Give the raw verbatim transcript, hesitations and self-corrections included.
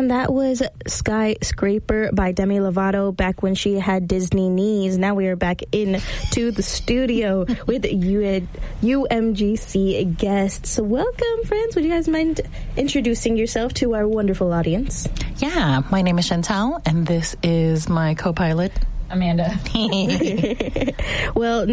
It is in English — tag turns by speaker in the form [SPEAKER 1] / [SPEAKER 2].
[SPEAKER 1] And that was Skyscraper by Demi Lovato back when she had Disney knees. Now we are back in to the studio with U M G C guests. Welcome, friends. Would you guys mind introducing yourself to our wonderful audience?
[SPEAKER 2] Yeah, my name is Chantal, and this is my co-pilot,
[SPEAKER 3] Amanda.
[SPEAKER 1] Well,